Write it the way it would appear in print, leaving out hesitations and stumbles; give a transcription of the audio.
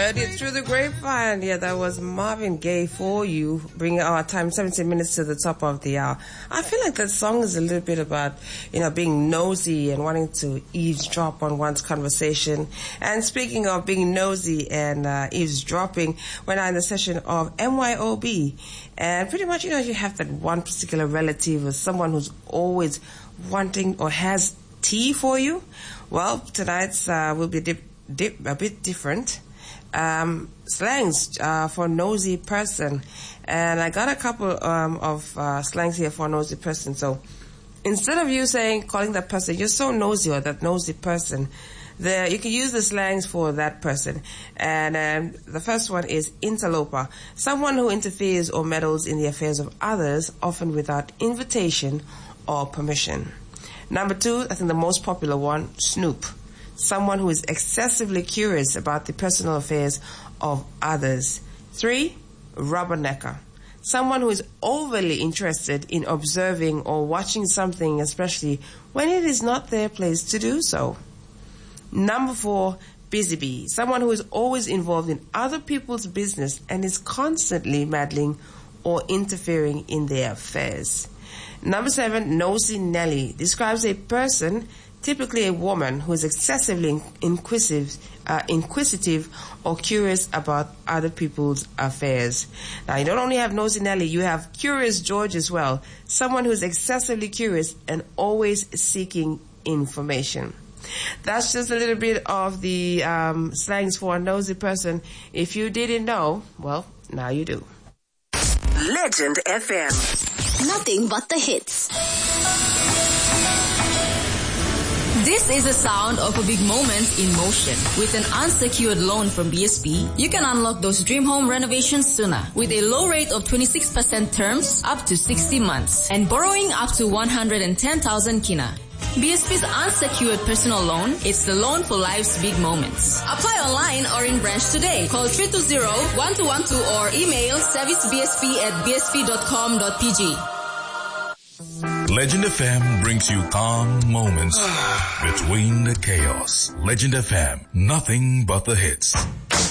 heard it through the grapevine. Yeah, that was Marvin Gaye for you, bringing our time 17 minutes to the top of the hour. I feel like that song is a little bit about, being nosy and wanting to eavesdrop on one's conversation. And speaking of being nosy and eavesdropping, we're now in the session of MYOB. And pretty much, you have that one particular relative or someone who's always wanting or has tea for you. Well, tonight's will be a bit different. Slangs for nosy person, and I got a couple of slangs here for nosy person. So instead of you calling that person you're so nosy or that nosy person, you can use the slangs for that person. And the first one is interloper, someone who interferes or meddles in the affairs of others, often without invitation or permission. Number 2, I think the most popular one, snoop, someone who is excessively curious about the personal affairs of others. 3, rubbernecker, someone who is overly interested in observing or watching something, especially when it is not their place to do so. Number 4, busy bee, someone who is always involved in other people's business and is constantly meddling or interfering in their affairs. Number 7, nosy Nelly, describes a person, typically a woman, who is excessively inquisitive or curious about other people's affairs. Now, you don't only have nosy Nelly, you have curious George as well, someone who is excessively curious and always seeking information. That's just a little bit of the slangs for a nosy person. If you didn't know, well, now you do. Legend FM. Nothing but the hits. This is the sound of a big moment in motion. With an unsecured loan from BSP, you can unlock those dream home renovations sooner with a low rate of 26% terms up to 60 months and borrowing up to 110,000 kina. BSP's unsecured personal loan is the loan for life's big moments. Apply online or in branch today. Call 320-1212 or email servicebsp@bsp.com.pg. Legend FM brings you calm moments between the chaos. Legend FM, nothing but the hits.